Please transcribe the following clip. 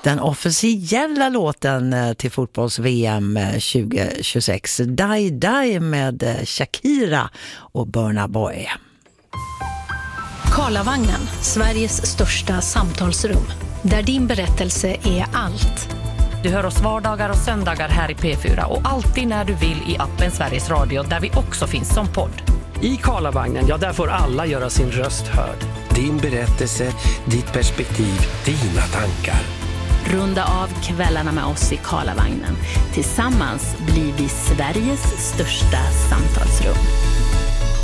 Den officiella låten till fotbolls-VM 2026, Die Die med Shakira och Burna Boy. Karlavagnen, Sveriges största samtalsrum. Där din berättelse är allt. Du hör oss vardagar och söndagar här i P4 och alltid när du vill i appen Sveriges Radio där vi också finns som podd. I Karlavagnen, ja där får alla göra sin röst hörd. Din berättelse, ditt perspektiv, dina tankar. Runda av kvällarna med oss i Karlavagnen. Tillsammans blir vi Sveriges största samtalsrum.